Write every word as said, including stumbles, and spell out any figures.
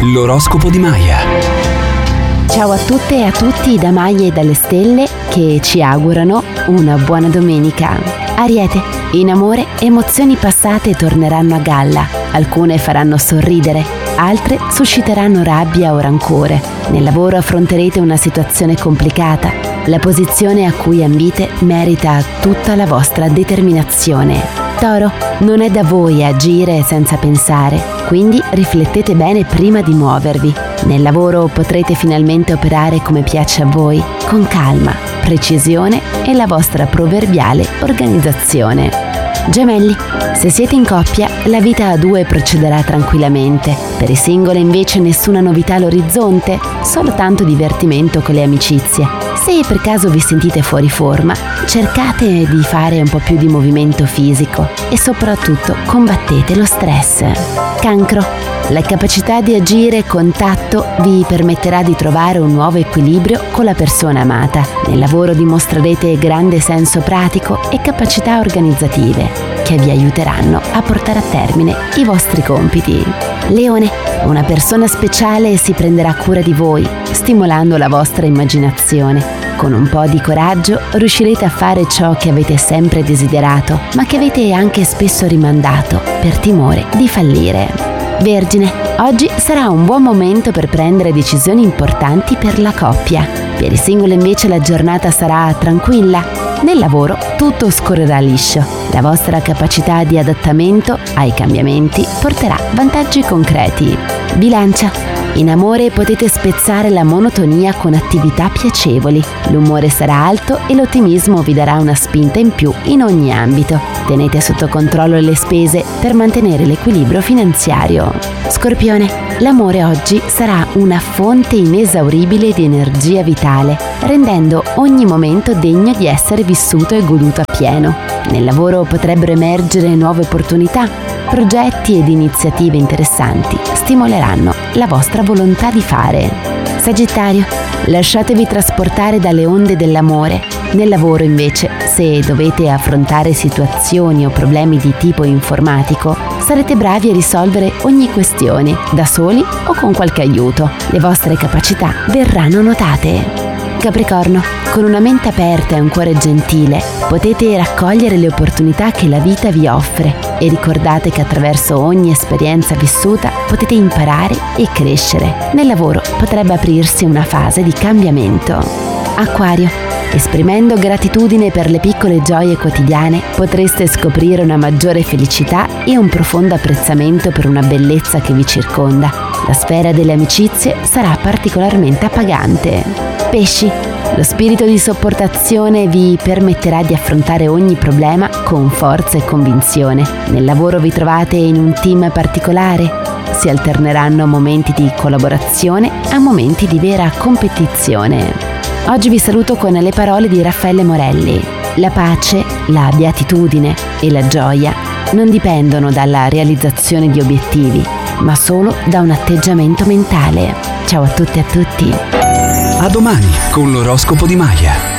L'oroscopo di Maya. Ciao a tutte e a tutti da Maya e dalle stelle che ci augurano una buona domenica. Ariete, in amore emozioni passate torneranno a galla, alcune faranno sorridere, altre susciteranno rabbia o rancore. Nel lavoro affronterete una situazione complicata, la posizione a cui ambite merita tutta la vostra determinazione. Toro, non è da voi agire senza pensare, quindi riflettete bene prima di muovervi. Nel lavoro potrete finalmente operare come piace a voi, con calma, precisione e la vostra proverbiale organizzazione. Gemelli, se siete in coppia, la vita a due procederà tranquillamente. Per i singoli invece nessuna novità all'orizzonte, solo tanto divertimento con le amicizie. Se per caso vi sentite fuori forma, cercate di fare un po' più di movimento fisico e soprattutto combattete lo stress. Cancro, la capacità di agire con tatto vi permetterà di trovare un nuovo equilibrio con la persona amata. Nel lavoro dimostrerete grande senso pratico e capacità organizzative che vi aiuteranno a portare a termine i vostri compiti. Leone, una persona speciale si prenderà cura di voi, stimolando la vostra immaginazione. Con un po' di coraggio riuscirete a fare ciò che avete sempre desiderato, ma che avete anche spesso rimandato per timore di fallire. Vergine, oggi sarà un buon momento per prendere decisioni importanti per la coppia. Per i singoli invece la giornata sarà tranquilla. Nel lavoro tutto scorrerà liscio. La vostra capacità di adattamento ai cambiamenti porterà vantaggi concreti. Bilancia, in amore potete spezzare la monotonia con attività piacevoli. L'umore sarà alto e l'ottimismo vi darà una spinta in più in ogni ambito. Tenete sotto controllo le spese per mantenere l'equilibrio finanziario. Scorpione, l'amore oggi sarà una fonte inesauribile di energia vitale, rendendo ogni momento degno di essere vissuto e goduto appieno. Nel lavoro potrebbero emergere nuove opportunità, progetti ed iniziative interessanti stimoleranno la vostra volontà di fare. Sagittario, lasciatevi trasportare dalle onde dell'amore. Nel lavoro invece, se dovete affrontare situazioni o problemi di tipo informatico, sarete bravi a risolvere ogni questione, da soli o con qualche aiuto. Le vostre capacità verranno notate. Capricorno, con una mente aperta e un cuore gentile, potete raccogliere le opportunità che la vita vi offre e ricordate che attraverso ogni esperienza vissuta potete imparare e crescere. Nel lavoro potrebbe aprirsi una fase di cambiamento. Acquario, esprimendo gratitudine per le piccole gioie quotidiane, potreste scoprire una maggiore felicità e un profondo apprezzamento per una bellezza che vi circonda. La sfera delle amicizie sarà particolarmente appagante. Pesci, lo spirito di sopportazione vi permetterà di affrontare ogni problema con forza e convinzione. Nel lavoro vi trovate in un team particolare. Si alterneranno momenti di collaborazione a momenti di vera competizione. Oggi vi saluto con le parole di Raffaele Morelli. La pace, la beatitudine e la gioia non dipendono dalla realizzazione di obiettivi, ma solo da un atteggiamento mentale. Ciao a tutte e a tutti. A domani con l'oroscopo di Maya.